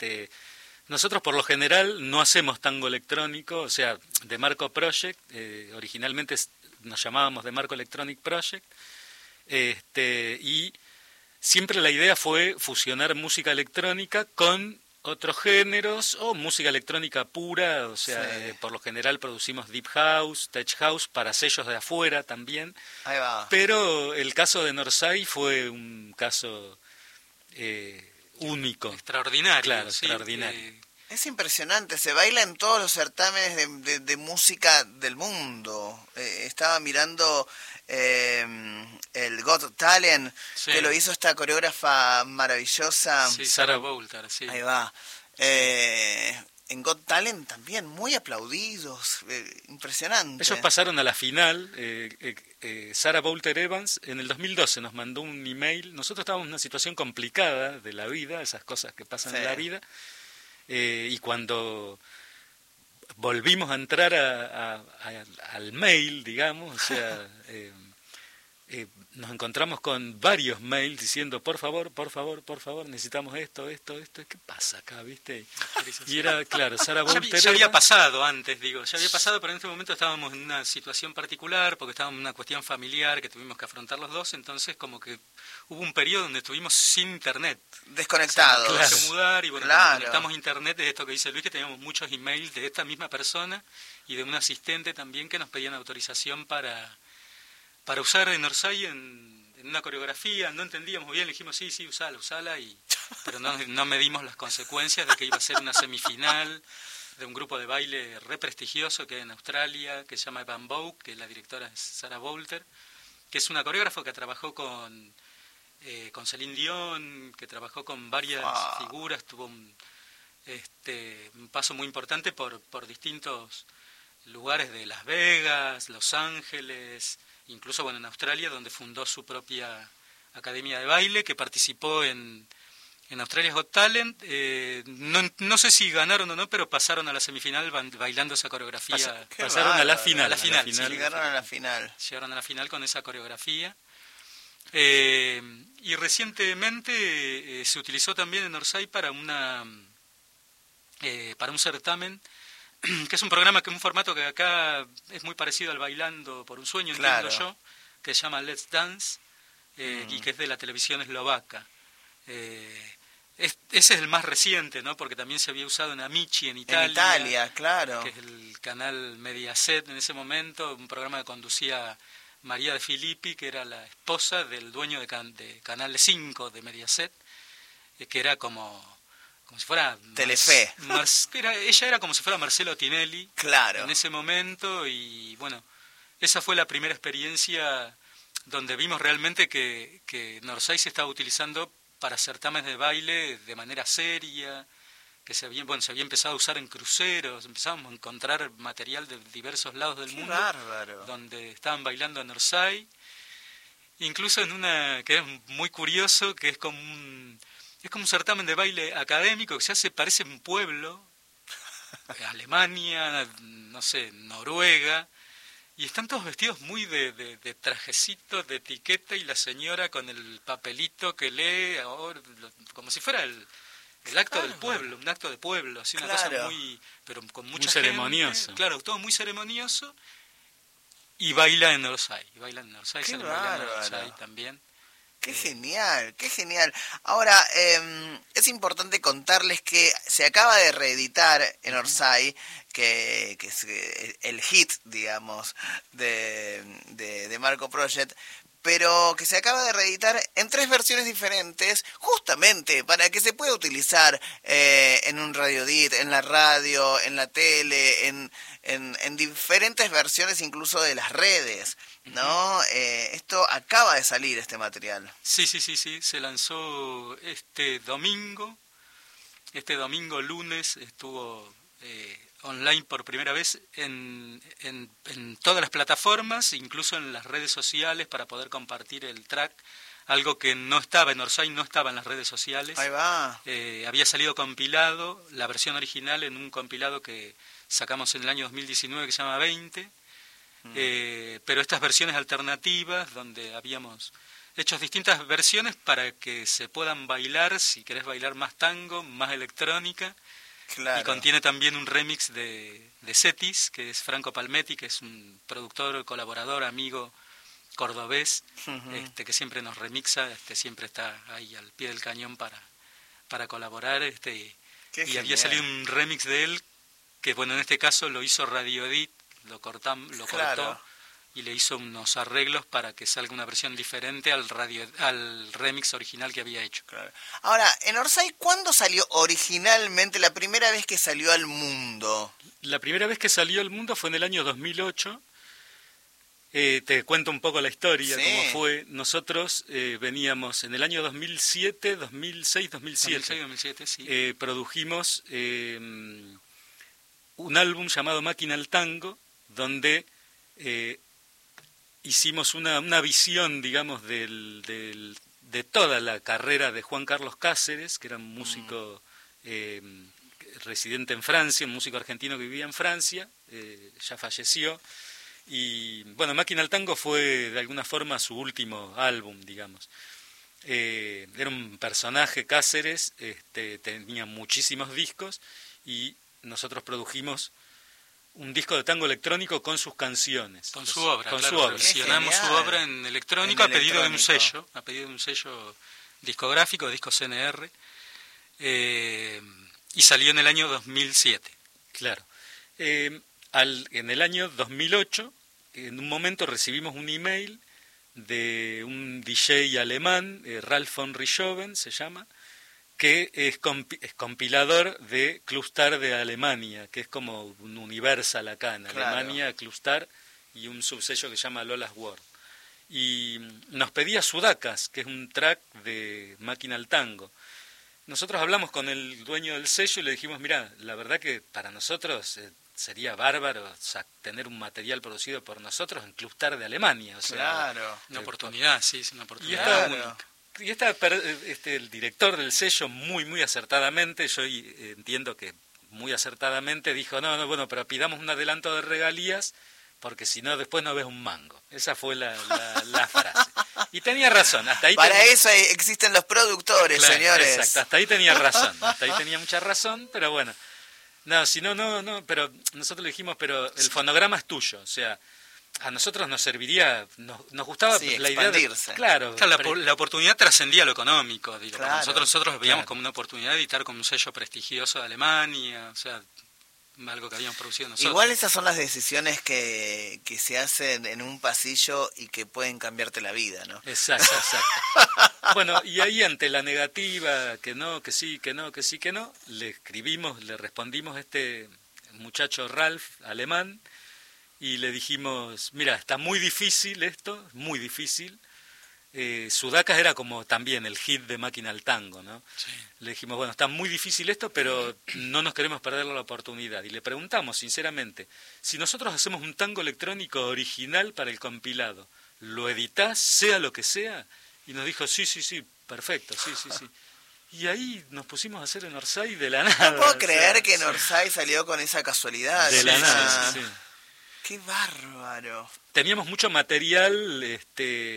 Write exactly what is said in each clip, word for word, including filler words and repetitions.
Este, nosotros por lo general no hacemos tango electrónico, o sea, de Marco Project, eh, originalmente nos llamábamos de Marco Electronic Project, este, y siempre la idea fue fusionar música electrónica con otros géneros o música electrónica pura, o sea, sí. eh, por lo general producimos deep house, tech house para sellos de afuera también. Ahí va. Pero el caso de Norsay fue un caso eh, único. Extraordinario. Claro, sí, extraordinario. Eh... Es impresionante, se baila en todos los certámenes de, de, de música del mundo. Eh, estaba mirando eh, el Got Talent, sí. que lo hizo esta coreógrafa maravillosa. Sí, Sarah Boulter, sí. Ahí va. Eh, en Got Talent también, muy aplaudidos, eh, impresionante. Ellos pasaron a la final, eh, eh, eh, Sarah Boulter Evans en el dos mil doce nos mandó un email. Nosotros estábamos en una situación complicada de la vida, esas cosas que pasan sí. en la vida. Eh, y cuando volvimos a entrar a, a, a, al mail, digamos, o sea, eh, eh, nos encontramos con varios mails diciendo, por favor, por favor, por favor, necesitamos esto, esto, esto. ¿Qué pasa acá, viste? Y era, claro, Sarah Boulter. Ya, ya había pasado antes, digo, ya había pasado, pero en este momento estábamos en una situación particular, porque estábamos en una cuestión familiar que tuvimos que afrontar los dos, entonces como que hubo un periodo donde estuvimos sin internet. Desconectados. O sea, claro. que mudar y bueno, claro. cuando conectamos internet, es esto que dice Luis, que teníamos muchos emails de esta misma persona y de un asistente también que nos pedían autorización para, para usar en Norsay en, en una coreografía. No entendíamos bien, le dijimos sí, sí, usala, usala, y, pero no, no medimos las consecuencias de que iba a ser una semifinal de un grupo de baile re prestigioso que hay en Australia, que se llama Bamboo, que la directora es Sarah Boulter, que es una coreógrafa que trabajó con... Eh, con Celine Dion, que trabajó con varias ah. figuras, tuvo un, este, un paso muy importante por, por distintos lugares de Las Vegas, Los Ángeles, incluso bueno en Australia, donde fundó su propia academia de baile, que participó en, en Australia's Got Talent. Eh, no, no sé si ganaron o no, pero pasaron a la semifinal bailando esa coreografía. Pas, pasaron a la final. A la final, a la final. Sí, llegaron a la final. Llegaron a la final con esa coreografía. Eh, y recientemente eh, se utilizó también en Norsay para una eh, para un certamen que es un programa, que un formato que acá es muy parecido al Bailando por un Sueño, claro. entiendo yo, que se llama Let's Dance eh, mm. y que es de la televisión eslovaca. Eh, es, ese es el más reciente, ¿no? Porque también se había usado en Amici en Italia, en Italia, claro, que es el canal Mediaset en ese momento, un programa que conducía María de Filippi, que era la esposa del dueño de, can, de Canal cinco de Mediaset, eh, que era como, como si fuera... Telefe. Mar, era, ella era como si fuera Marcelo Tinelli claro. en ese momento, y bueno, esa fue la primera experiencia donde vimos realmente que, que Norsay se estaba utilizando para certámenes de baile de manera seria, que se había, bueno, se había empezado a usar en cruceros, empezábamos a encontrar material de diversos lados del ¡Qué mundo, bárbaro! Donde estaban bailando en Norsay, incluso en una que es muy curioso, que es como un, es como un certamen de baile académico que se hace, parece un pueblo, Alemania, no sé, Noruega, y están todos vestidos muy de, de, de trajecitos, de etiqueta, y la señora con el papelito que lee, ahora, como si fuera el... El acto claro. del pueblo, un acto de pueblo, así una claro. cosa muy, pero con mucha muy ceremonioso. Gente, claro, todo muy ceremonioso, y baila en Norsay, y baila en Norsay, qué se baila en Norsay también. Qué eh, genial, qué genial. Ahora, eh, es importante contarles que se acaba de reeditar en Norsay, que, que es el hit, digamos, de, de, de Marco Project, pero que se acaba de reeditar en tres versiones diferentes, justamente para que se pueda utilizar eh, en un radiodit, en la radio, en la tele, en, en, en diferentes versiones incluso de las redes, ¿no? Uh-huh. Eh, esto acaba de salir, este material. Sí, sí, sí, sí, se lanzó este domingo, este domingo lunes estuvo... Eh, online por primera vez en, en, en todas las plataformas, incluso en las redes sociales, para poder compartir el track, algo que no estaba en Norsay, no estaba en las redes sociales. Ahí va. Eh, había salido compilado, la versión original, en un compilado que sacamos en el año dos mil diecinueve que se llama veinte, mm. eh, pero estas versiones alternativas, donde habíamos hechos distintas versiones para que se puedan bailar, si querés bailar más tango, más electrónica. Claro. Y contiene también un remix de, de Cetis, que es Franco Palmetti, que es un productor, colaborador, amigo cordobés, uh-huh. este, que siempre nos remixa, este, siempre está ahí al pie del cañón para, para colaborar. Este, y genial. Había salido un remix de él, que bueno, en este caso lo hizo Radio Edit, lo, cortam, lo claro. cortó y le hizo unos arreglos para que salga una versión diferente al radio al remix original que había hecho. Claro. Ahora, en Orsay, ¿cuándo salió originalmente, la primera vez que salió al mundo? La primera vez que salió al mundo fue en el año dos mil ocho. Eh, te cuento un poco la historia, sí. cómo fue. Nosotros eh, veníamos en el año dos mil siete, dos mil seis, dos mil siete. dos mil seis, dos mil siete, sí. Eh, produjimos eh, un álbum llamado Máquina al Tango, donde eh, hicimos una, una visión, digamos, del, del, de toda la carrera de Juan Carlos Cáceres, que era un músico eh, residente en Francia, un músico argentino que vivía en Francia, eh, ya falleció. Y bueno, Máquina al Tango fue de alguna forma su último álbum, digamos. Eh, era un personaje Cáceres, este, tenía muchísimos discos y nosotros produjimos un disco de tango electrónico con sus canciones. Con su obra, con claro, su obra. Versionamos su obra en electrónico en a pedido de un electrónico. sello, a pedido de un sello discográfico, disco C N R, eh, y salió en el año dos mil siete. Claro. Eh, al, en el año dos mil ocho, en un momento recibimos un email de un D J alemán, eh, Ralf von Richthofen se llama, que es, compi es compilador de Clubstar de Alemania, que es como un Universal acá en claro. Alemania, Clubstar, y un subsello que se llama Lola's World. Y nos pedía Sudacas, que es un track de Máquina al Tango. Nosotros hablamos con el dueño del sello y le dijimos, mira, la verdad que para nosotros eh, sería bárbaro, o sea, tener un material producido por nosotros en Clubstar de Alemania. O sea, claro. Una oportunidad, sí, es una oportunidad claro. única. Y está este, el director del sello muy, muy acertadamente, yo entiendo que muy acertadamente dijo, no, no, bueno, pero pidamos un adelanto de regalías, porque si no, después no ves un mango. Esa fue la, la, la frase. Y tenía razón. Hasta ahí Para tenía... eso existen los productores, claro, señores. Exacto, hasta ahí tenía razón. Hasta ahí tenía mucha razón, pero bueno. No, si no, no, no, pero nosotros le dijimos, pero el fonograma es tuyo, o sea... A nosotros nos serviría, nos, nos gustaba sí, la idea de... Claro, claro la, pre... la oportunidad trascendía lo económico. Digo, claro, para nosotros nosotros veíamos claro. como una oportunidad de editar con un sello prestigioso de Alemania, o sea, algo que habíamos producido nosotros. Igual esas son las decisiones que, que se hacen en un pasillo y que pueden cambiarte la vida, ¿no? Exacto, exacto. Bueno, y ahí ante la negativa, que no, que sí, que no, que sí, que no, le escribimos, le respondimos a este muchacho Ralf, alemán, y le dijimos, mira, está muy difícil esto, muy difícil. Eh, Sudacas era como también el hit de Máquina al Tango, ¿no? Sí. Le dijimos, bueno, está muy difícil esto, pero no nos queremos perder la oportunidad. Y le preguntamos, sinceramente, si nosotros hacemos un tango electrónico original para el compilado, ¿lo editás, sea lo que sea? Y nos dijo, sí, sí, sí, perfecto, sí, sí, sí. Y ahí nos pusimos a hacer en Orsay de la nada. No puedo creer o sea, que en Orsay salió con esa casualidad. De la sí, nada, sí. sí. ¡Qué bárbaro! Teníamos mucho material, este,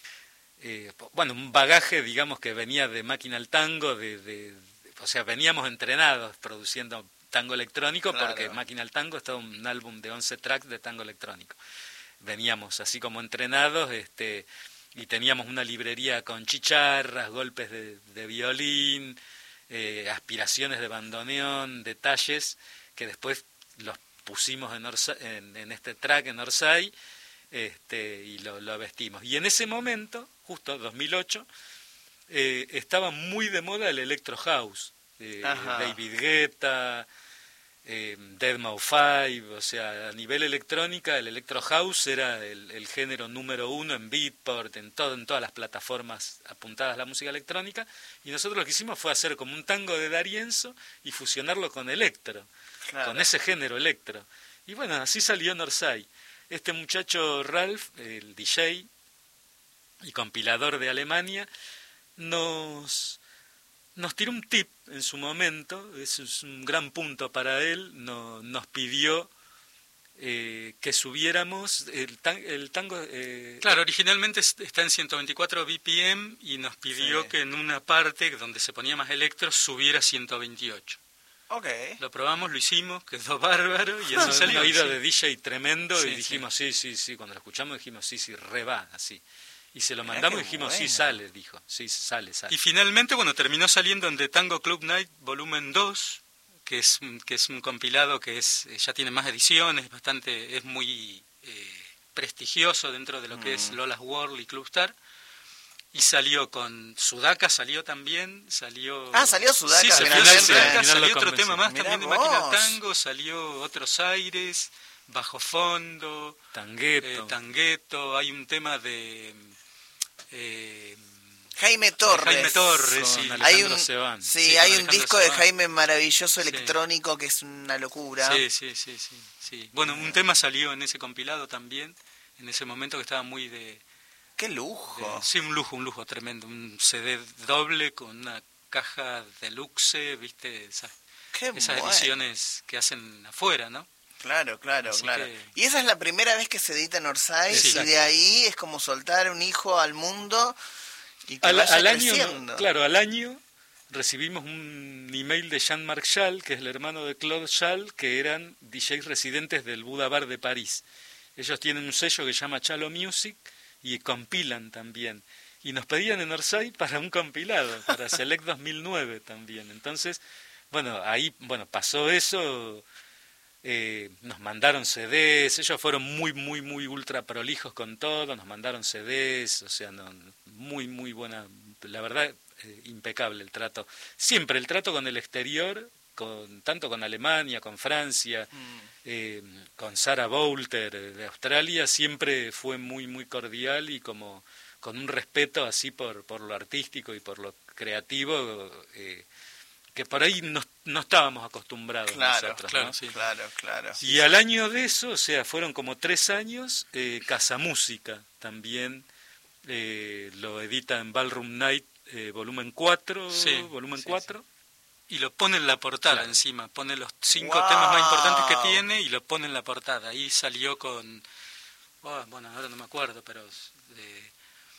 eh, bueno, un bagaje, digamos, que venía de Máquina al Tango, de, de, de, o sea, veníamos entrenados produciendo tango electrónico, claro. porque Máquina al Tango es todo un álbum de once tracks de tango electrónico. Veníamos así como entrenados, este, y teníamos una librería con chicharras, golpes de, de violín, eh, aspiraciones de bandoneón, detalles, que después los pusimos en, Orsay, en, en este track en Orsay, este, y lo, lo vestimos. Y en ese momento, justo dos mil ocho, eh, estaba muy de moda el Electro House. Eh, David Guetta, eh, deadmau five, o sea, a nivel electrónica, el Electro House era el, el género número uno en Beatport, en, todo, en todas las plataformas apuntadas a la música electrónica, y nosotros lo que hicimos fue hacer como un tango de D'Arienzo y fusionarlo con electro. Claro. Con ese género electro. Y bueno, así salió en Orsay. Este muchacho Ralf, el D J y compilador de Alemania, nos, nos tiró un tip en su momento, eso es un gran punto para él, no, nos pidió eh, que subiéramos el, tan, el tango... Eh, claro, originalmente está en ciento veinticuatro B P M y nos pidió sí. que en una parte donde se ponía más electro subiera ciento veintiocho. Okay. Lo probamos, lo hicimos, quedó bárbaro y así un salió. oído Sí. de D J tremendo Sí, y dijimos sí. sí, sí, sí, cuando lo escuchamos dijimos sí, sí, re va, así. Y se lo Mirá mandamos y qué dijimos bueno. sí, sale, dijo, sí, sale, sale. Y finalmente, bueno, terminó saliendo en The Tango Club Night Volumen dos, que es, que es un compilado que es ya tiene más ediciones, bastante es muy eh, prestigioso dentro de lo que mm. es Lola's World y Club Star. Y salió con Sudaka, salió también, salió... Ah, salió Sudaka. Sí, salió final, Sudaka, sí, salió otro tema más Mirá también vos. de Máquina Tango, salió Otros Aires, Bajo Fondo, Tangueto. Eh, Tangueto, hay un tema de... Eh, Jaime Torres. De Jaime Torres, con sí. Hay un, Sebán. sí, Sí, hay con un Alejandro disco de Sebán. Jaime maravilloso Sí. electrónico que es una locura. Sí, sí, sí, sí, sí. Bueno, un tema salió en ese compilado también, en ese momento que estaba muy de... ¡Qué lujo! de sí, un lujo, un lujo tremendo. Un C D doble con una caja deluxe, ¿viste? Esas, ¡Qué esas bueno! ediciones que hacen afuera, ¿no? Claro, claro, Así claro. que- Y esa es la primera vez que se edita en Orsay Sí, y exacto. de ahí es como soltar un hijo al mundo y que Al, vaya al año, creciendo. no, claro, al año recibimos un email de Jean-Marc Schall, que es el hermano de Claude Schall, que eran D Js residentes del Buda Bar de París. Ellos tienen un sello que se llama Chalo Music y compilan también. Y nos pedían en Orsay para un compilado, para Select dos mil nueve también. Entonces, bueno, ahí bueno pasó eso, eh, nos mandaron C Ds, ellos fueron muy, muy, muy ultra prolijos con todo, nos mandaron C Ds, o sea, no, muy, muy buena, la verdad, eh, impecable el trato. Siempre el trato con el exterior, con tanto con Alemania, con Francia, Mm. eh, con Sarah Boulter eh, de Australia, siempre fue muy, muy cordial y como con un respeto así por, por lo artístico y por lo creativo, eh, que por ahí no, no estábamos acostumbrados Claro, nosotros, claro, ¿no? sí. Claro, claro. Y al año de eso, o sea, fueron como tres años, eh, Casa Música también eh, lo edita en Ballroom Night, eh, volumen cuatro, Sí, volumen sí, cuatro. Y lo pone en la portada Claro. encima, pone los cinco ¡Wow! temas más importantes que tiene y lo pone en la portada. Ahí salió con, oh, bueno, ahora no me acuerdo, pero eh,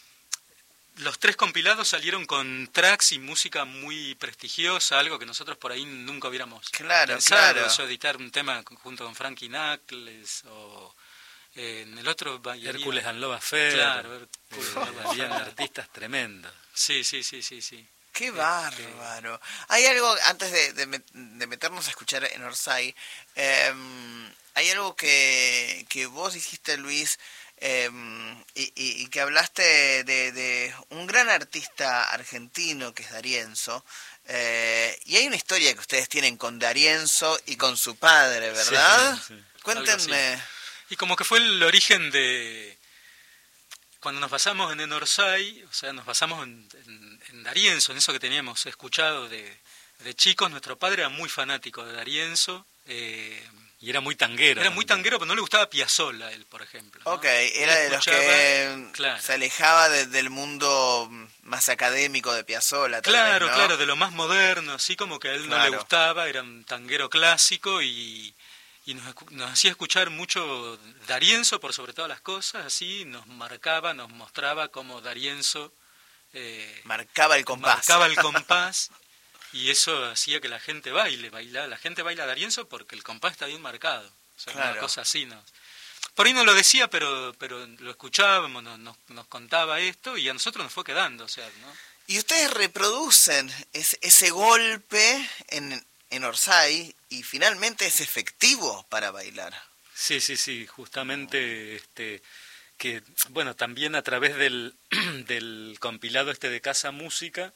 los tres compilados salieron con tracks y música muy prestigiosa, algo que nosotros por ahí nunca hubiéramos Claro, pensado. claro. Yo editar un tema junto con Frankie Knuckles o eh, en el otro bailaría- Hércules and Love Affair, Claro, eh, Hércules and Love habían Affair. artistas tremendos. Sí, sí, sí, sí, sí. ¡Qué bárbaro! Hay algo, antes de, de, met- de meternos a escuchar en Orsay, eh, hay algo que, que vos dijiste, Luis, eh, y, y, y que hablaste de, de un gran artista argentino que es D'Arienzo, eh, y hay una historia que ustedes tienen con D'Arienzo y con su padre, ¿verdad? Sí, sí. Cuéntenme. Y como que fue el origen de... Cuando nos basamos en Enorsay, o sea, nos basamos en, en, en D'Arienzo, en eso que teníamos escuchado de, de chicos. Nuestro padre era muy fanático de D'Arienzo. Eh, Y era muy tanguero. era muy también. tanguero, pero no le gustaba Piazzolla, a él, por ejemplo, ¿no? Ok, era Él de los escuchaba- que claro. se alejaba de- del mundo más académico de Piazzolla. tal Claro, vez, ¿no? claro, de lo más moderno, así como que a él no Claro. le gustaba, era un tanguero clásico y, y nos, escu- nos hacía escuchar mucho D'Arienzo por sobre todas las cosas, así nos marcaba, nos mostraba cómo D'Arienzo eh, Marcaba el compás. marcaba el compás y eso hacía que la gente baile, baila, la gente baila D'Arienzo porque el compás está bien marcado, o sea, Claro. una cosa así, ¿no? Por ahí no lo decía, pero pero lo escuchábamos, nos, nos, nos contaba esto y a nosotros nos fue quedando, o sea, ¿no? Y ustedes reproducen ese, ese golpe en, en Orsay y finalmente es efectivo para bailar. Sí, sí, sí, justamente este que bueno, también a través del del compilado este de Casa Música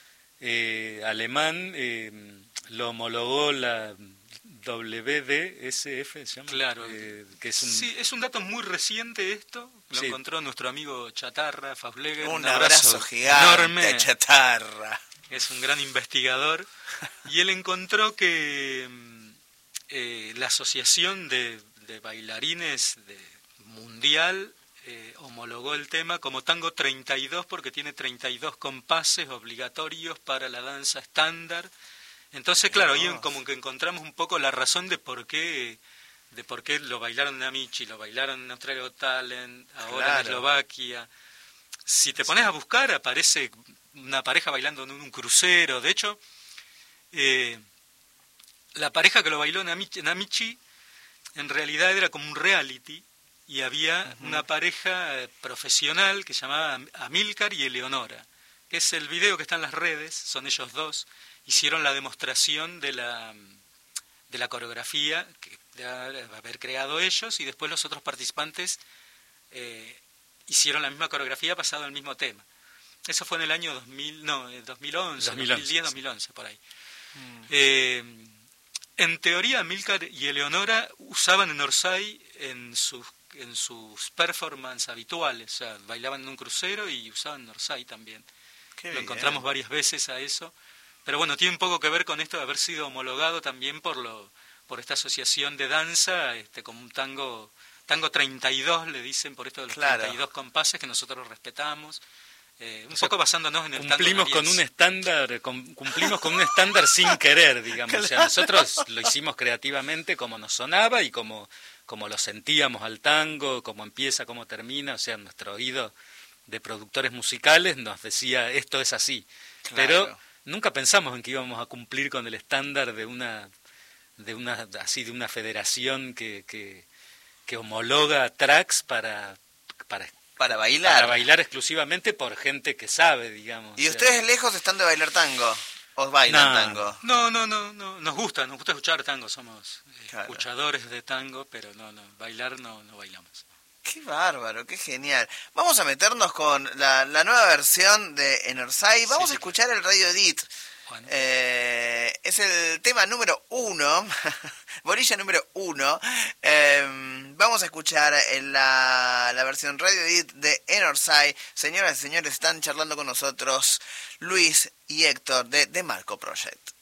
eh, alemán eh, lo homologó la W D S F, ¿se llama? Claro. Eh, que es un Sí, es un dato muy reciente esto. Lo Sí. encontró nuestro amigo Chatarra, Fausleger. Un abrazo gigante, enorme. Chatarra. Es un gran investigador. Y él encontró que mm, eh, la Asociación de, de Bailarines de, Mundial eh, homologó el tema como tango treinta y dos porque tiene treinta y dos compases obligatorios para la danza estándar. Entonces, claro, ahí Dios. como que encontramos un poco la razón de por qué de por qué lo bailaron en Amici, lo bailaron en Australia Got Talent, ahora Claro. en Eslovaquia. Si te pones a buscar, aparece una pareja bailando en un crucero. De hecho, eh, la pareja que lo bailó en Amici, en Amici, en realidad era como un reality, y había uh-huh. una pareja eh, profesional que se llamaba Amilcar y Eleonora, que es el video que está en las redes, son ellos dos, hicieron la demostración de la, de la coreografía que de haber creado ellos, y después los otros participantes eh, hicieron la misma coreografía basado en el mismo tema. Eso fue en el año dos mil, no, dos mil once, dos mil once, dos mil diez, sí. dos mil once, por ahí. Mm. Eh, en teoría, Amilcar y Eleonora usaban en Orsay en sus, en sus performances habituales, o sea, bailaban en un crucero y usaban en Orsay también. Qué Lo bien. Encontramos varias veces a eso, pero bueno, tiene un poco que ver con esto de haber sido homologado también por lo por esta asociación de danza, este como un tango, tango treinta y dos, le dicen, por esto de los claro. treinta y dos compases que nosotros respetamos. Eh, un o sea, poco basándonos en el cumplimos con un estándar con, cumplimos con un estándar sin querer, digamos. Claro. O sea, nosotros lo hicimos creativamente como nos sonaba y como como lo sentíamos al tango, cómo empieza, cómo termina. O sea, nuestro oído de productores musicales nos decía esto es así, claro. Pero nunca pensamos en que íbamos a cumplir con el estándar de una de una así de una federación que que, que homologa tracks para para Para bailar. Para bailar exclusivamente por gente que sabe, digamos. ¿Y ustedes sea. lejos están de bailar tango? ¿O bailan no. tango? No, no, no, no, nos gusta, nos gusta escuchar tango, somos claro. escuchadores de tango, pero no, no, bailar no, no bailamos. Qué bárbaro, qué genial. Vamos a meternos con la, la nueva versión de En Orsay. Vamos sí, a escuchar el Radio Edit. Bueno. Eh, es el tema número uno, Borilla número uno. Eh, vamos a escuchar la, la versión Radio Edit de En Orsay. Señoras y señores, están charlando con nosotros Luis y Héctor de The Marco Project.